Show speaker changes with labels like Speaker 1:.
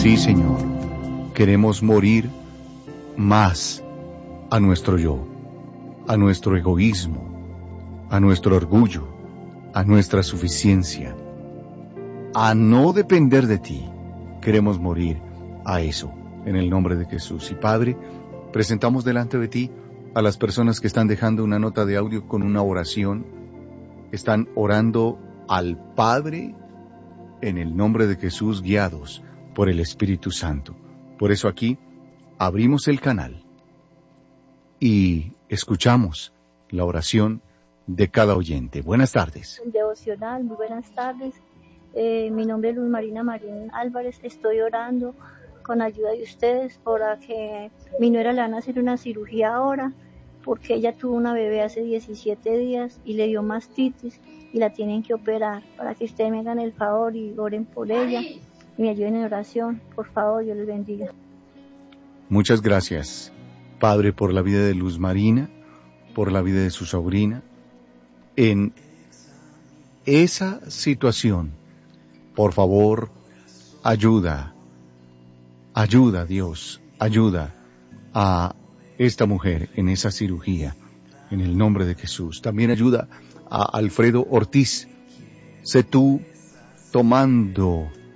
Speaker 1: Sí, Señor, queremos morir más a nuestro yo, a nuestro egoísmo, a nuestro orgullo, a nuestra suficiencia, a no depender de ti. Queremos morir a eso, en el nombre de Jesús. Y Padre, presentamos delante de ti a las personas que están dejando una nota de audio con una oración. Están orando al Padre en el nombre de Jesús, guiados por el Espíritu Santo. Por eso aquí abrimos el canal y escuchamos la oración de cada oyente. Buenas tardes.
Speaker 2: Devocional, muy buenas tardes. Mi nombre es Luz Marina Marín Álvarez. Estoy orando con ayuda de ustedes para que mi nuera le van a hacer una cirugía ahora, porque ella tuvo una bebé hace 17 días y le dio mastitis y la tienen que operar. Para que ustedes me hagan el favor y oren por ella y me ayuden en oración. Por favor, Dios les bendiga.
Speaker 1: Muchas gracias, Padre, por la vida de Luz Marina, por la vida de su sobrina. En esa situación, por favor, ayuda, Dios, ayuda a esta mujer en esa cirugía, en el nombre de Jesús. También ayuda a Alfredo Ortiz. Sé tú tomando